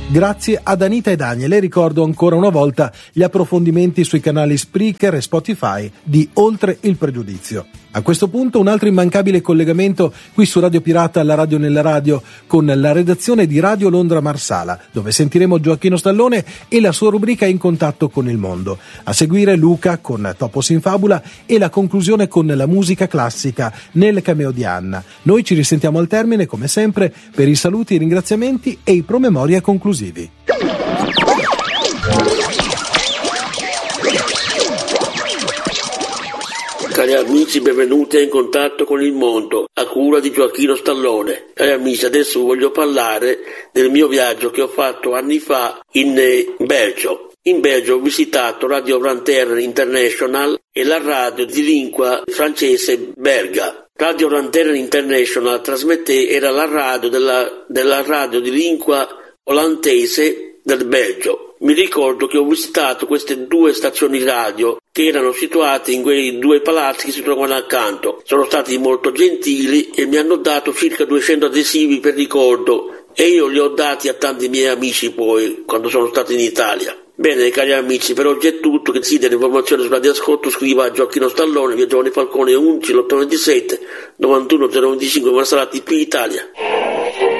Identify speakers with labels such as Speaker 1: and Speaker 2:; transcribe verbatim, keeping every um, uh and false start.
Speaker 1: Grazie ad Anita e Daniele, ricordo ancora una volta gli approfondimenti sui canali Spreaker e Spotify di Oltre il Pregiudizio. A questo punto un altro immancabile collegamento qui su Radio Pirata, alla radio nella radio, con la redazione di Radio Londra Marsala, dove sentiremo Gioacchino Stallone e la sua rubrica In contatto con il mondo. A seguire Luca con Topos in Fabula e la conclusione con la musica classica nel cameo di Anna. Noi ci risentiamo al termine, come sempre, per i saluti, i ringraziamenti e i promemoria conclusivi.
Speaker 2: Cari amici, benvenuti a In contatto con il mondo, a cura di Gioacchino Stallone. Cari amici, adesso voglio parlare del mio viaggio che ho fatto anni fa in Belgio. In Belgio ho visitato Radio Lanterne International e la radio di lingua francese belga. Radio Lanterne International trasmette, era la radio della, della radio di lingua olandese del Belgio. Mi ricordo che ho visitato queste due stazioni radio che erano situate in quei due palazzi che si trovano accanto. Sono stati molto gentili e mi hanno dato circa duecento adesivi per ricordo e io li ho dati a tanti miei amici poi quando sono stato in Italia. Bene, cari amici, per oggi è tutto. Che desideri informazioni su Radio Ascolto, scriva a Gioacchino Stallone, via Giovanni Falcone undici ottocentoventisette novantuno zero venticinque Marsala T P Italia.